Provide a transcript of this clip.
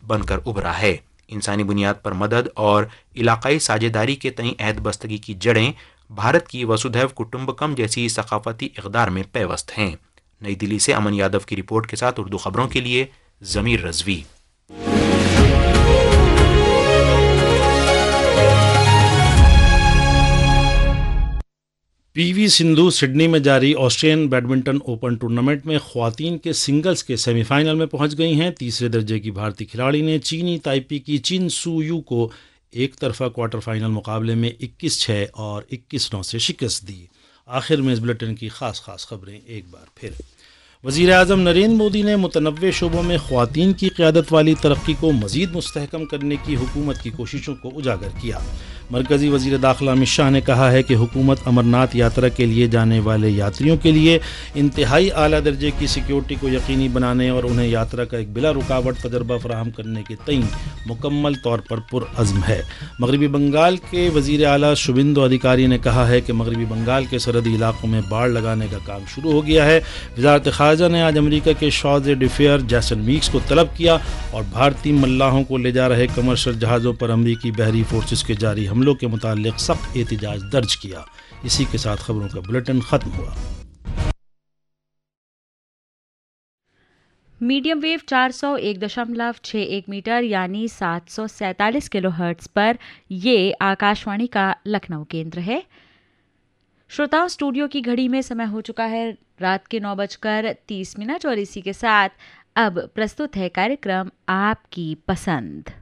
बनकर उभरा है। इंसानी बुनियाद पर मदद और इलाकाई साझेदारी के तई अहद बस्तगी की जड़ें भारत की वसुधैव कुटुंबकम जैसी सकाफती इक़दार में पैवस्त हैं। नई दिल्ली से अमन यादव की रिपोर्ट के साथ उर्दू खबरों के लिए जमीर रजवी। पीवी सिंधु सिडनी में जारी ऑस्ट्रेलियन बैडमिंटन ओपन टूर्नामेंट में ख्वातीन के सिंगल्स के सेमीफाइनल में पहुंच गई हैं। तीसरे दर्जे की भारतीय खिलाड़ी ने चीनी ताइपी की चिन सू यू को एक तरफा क्वार्टर फाइनल मुकाबले में 21-6 और 21-9 से शिकस्त दी। आखिर में इस बुलेटिन की खास खबरें एक बार फिर। वज़ीर आज़म नरेंद्र मोदी ने मुतनव्वे शोबों में ख्वातीन की क़यादत वाली तरक्की को मज़ीद मुस्तहकम करने की हुकूमत की कोशिशों को उजागर किया। मरकज़ी वज़ीर दाखिला अमित शाह ने कहा है कि हुकूमत अमरनाथ यात्रा के लिए जाने वाले यात्रियों के लिए इंतहाई आला दर्जे की सिक्योरिटी को यकीनी बनाने और उन्हें यात्रा का एक बिला रुकावट तजर्बा फराहम करने के तई मुकम्मल तौर पर पुरअज़्म है। मगरबी बंगाल के वज़ीर आला शुभेंदु अधिकारी ने कहा है कि मगरबी बंगाल के सरहदी इलाकों में बाढ़ लगाने का काम शुरू हो गया है। वज़ारत ख़ारजा ने आज अमरीका के शॉज़ डिफेयर जैसन मीक्स को तलब किया और भारतीय मल्लाहों को ले जा रहे कमर्शियल जहाज़ों पर अमरीकी बहरी फोर्सेस के जारी हमलों के मुताल्लिक़ सख्त एहतिजाज दर्ज किया। इसी के साथ खबरों का बुलेटिन खत्म हुआ। मीडियम वेव 401.61 मीटर यानी 747 किलोहर्ट्ज़ पर ये आकाशवाणी का लखनऊ केंद्र है। श्रोताओं, स्टूडियो की घड़ी में समय हो चुका है रात के 9:30 और इसी के साथ अब प्रस्तुत है कार्यक्रम आपकी पसंद।